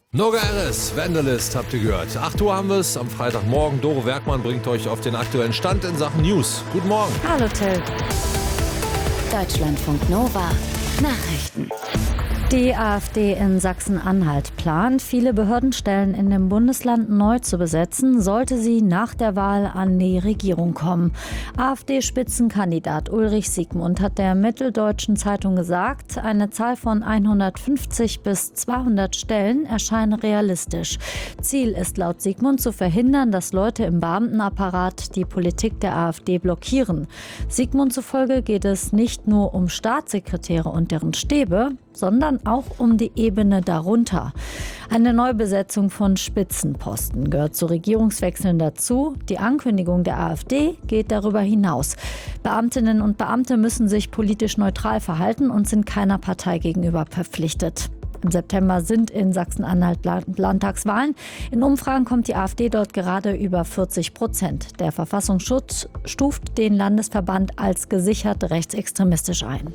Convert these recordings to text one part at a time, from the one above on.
No Geiles, Vandalist habt ihr gehört. 8 Uhr haben wir es am Freitagmorgen. Doro Werkmann bringt euch auf den aktuellen Stand in Sachen News. Guten Morgen. Hallo Till. Deutschlandfunk Nova. Nachrichten. Die AfD in Sachsen-Anhalt plant, viele Behördenstellen in dem Bundesland neu zu besetzen, sollte sie nach der Wahl an die Regierung kommen. AfD-Spitzenkandidat Ulrich Siegmund hat der Mitteldeutschen Zeitung gesagt, eine Zahl von 150 bis 200 Stellen erscheine realistisch. Ziel ist laut Siegmund zu verhindern, dass Leute im Beamtenapparat die Politik der AfD blockieren. Siegmund zufolge geht es nicht nur um Staatssekretäre und deren Stäbe, sondern auch um die Ebene darunter. Eine Neubesetzung von Spitzenposten gehört zu Regierungswechseln dazu. Die Ankündigung der AfD geht darüber hinaus. Beamtinnen und Beamte müssen sich politisch neutral verhalten und sind keiner Partei gegenüber verpflichtet. Im September sind in Sachsen-Anhalt Landtagswahlen. In Umfragen kommt die AfD dort gerade über 40%. Der Verfassungsschutz stuft den Landesverband als gesichert rechtsextremistisch ein.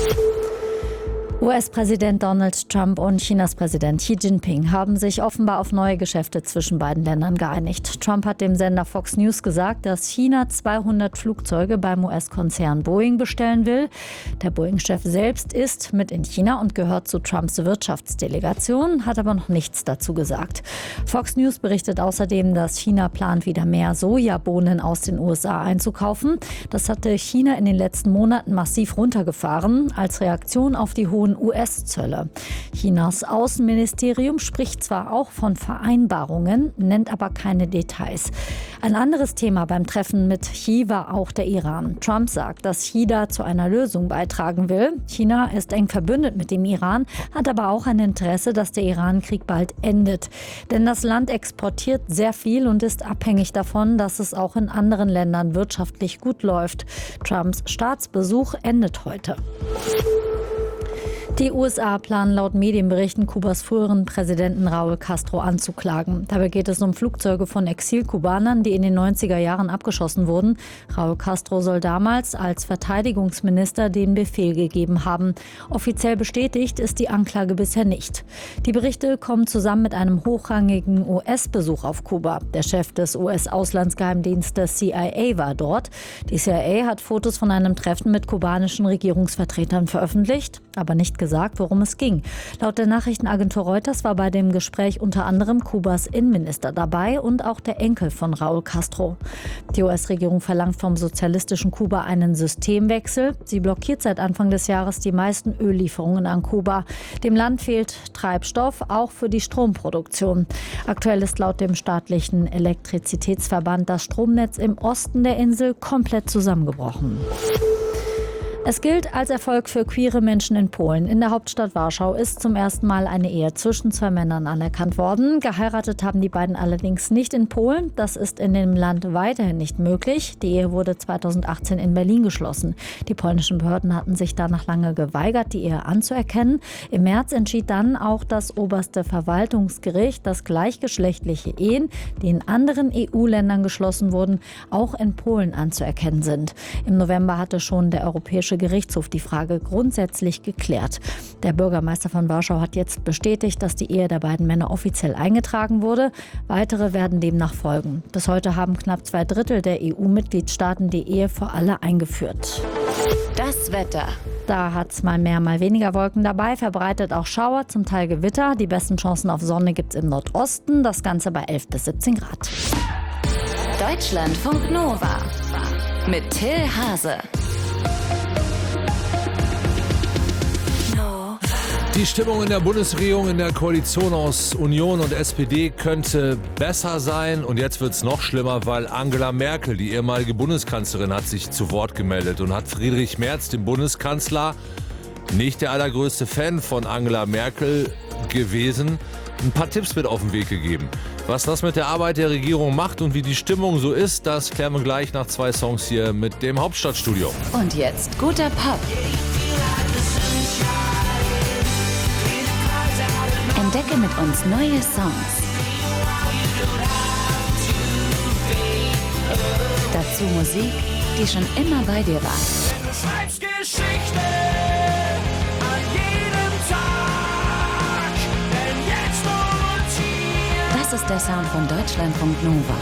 US-Präsident Donald Trump und Chinas Präsident Xi Jinping haben sich offenbar auf neue Geschäfte zwischen beiden Ländern geeinigt. Trump hat dem Sender Fox News gesagt, dass China 200 Flugzeuge beim US-Konzern Boeing bestellen will. Der Boeing-Chef selbst ist mit in China und gehört zu Trumps Wirtschaftsdelegation, hat aber noch nichts dazu gesagt. Fox News berichtet außerdem, dass China plant, wieder mehr Sojabohnen aus den USA einzukaufen. Das hatte China in den letzten Monaten massiv runtergefahren, als Reaktion auf die hohen US-Zölle. Chinas Außenministerium spricht zwar auch von Vereinbarungen, nennt aber keine Details. Ein anderes Thema beim Treffen mit Xi war auch der Iran. Trump sagt, dass Xi da zu einer Lösung beitragen will. China ist eng verbündet mit dem Iran, hat aber auch ein Interesse, dass der Iran-Krieg bald endet. Denn das Land exportiert sehr viel und ist abhängig davon, dass es auch in anderen Ländern wirtschaftlich gut läuft. Trumps Staatsbesuch endet heute. Die USA planen laut Medienberichten, Kubas früheren Präsidenten Raúl Castro anzuklagen. Dabei geht es um Flugzeuge von Exilkubanern, die in den 90er Jahren abgeschossen wurden. Raúl Castro soll damals als Verteidigungsminister den Befehl gegeben haben. Offiziell bestätigt ist die Anklage bisher nicht. Die Berichte kommen zusammen mit einem hochrangigen US-Besuch auf Kuba. Der Chef des US-Auslandsgeheimdienstes CIA war dort. Die CIA hat Fotos von einem Treffen mit kubanischen Regierungsvertretern veröffentlicht, aber nicht gesagt, worum es ging. Laut der Nachrichtenagentur Reuters war bei dem Gespräch unter anderem Kubas Innenminister dabei und auch der Enkel von Raúl Castro. Die US-Regierung verlangt vom sozialistischen Kuba einen Systemwechsel. Sie blockiert seit Anfang des Jahres die meisten Öllieferungen an Kuba. Dem Land fehlt Treibstoff, auch für die Stromproduktion. Aktuell ist laut dem staatlichen Elektrizitätsverband das Stromnetz im Osten der Insel komplett zusammengebrochen. Es gilt als Erfolg für queere Menschen in Polen. In der Hauptstadt Warschau ist zum ersten Mal eine Ehe zwischen zwei Männern anerkannt worden. Geheiratet haben die beiden allerdings nicht in Polen. Das ist in dem Land weiterhin nicht möglich. Die Ehe wurde 2018 in Berlin geschlossen. Die polnischen Behörden hatten sich danach lange geweigert, die Ehe anzuerkennen. Im März entschied dann auch das oberste Verwaltungsgericht, dass gleichgeschlechtliche Ehen, die in anderen EU-Ländern geschlossen wurden, auch in Polen anzuerkennen sind. Im November hatte schon der Europäische Gerichtshof die Frage grundsätzlich geklärt. Der Bürgermeister von Warschau hat jetzt bestätigt, dass die Ehe der beiden Männer offiziell eingetragen wurde. Weitere werden demnach folgen. Bis heute haben knapp 2/3 der EU-Mitgliedstaaten die Ehe für alle eingeführt. Das Wetter. Da hat es mal mehr, mal weniger Wolken dabei, verbreitet auch Schauer, zum Teil Gewitter. Die besten Chancen auf Sonne gibt es im Nordosten, das Ganze bei 11 bis 17 Grad. Deutschlandfunk Nova mit Till Hase. Die Stimmung in der Bundesregierung, in der Koalition aus Union und SPD könnte besser sein. Und jetzt wird es noch schlimmer, weil Angela Merkel, die ehemalige Bundeskanzlerin, hat sich zu Wort gemeldet und hat Friedrich Merz, dem Bundeskanzler, nicht der allergrößte Fan von Angela Merkel gewesen, ein paar Tipps mit auf den Weg gegeben. Was das mit der Arbeit der Regierung macht und wie die Stimmung so ist, das klären wir gleich nach 2 Songs hier mit dem Hauptstadtstudio. Und jetzt guter Pop. Entdecke mit uns neue Songs. Dazu Musik, die schon immer bei dir war. Du schreibst Geschichte an jedem Tag, denn jetzt Das ist der Sound von Deutschlandfunk Nova.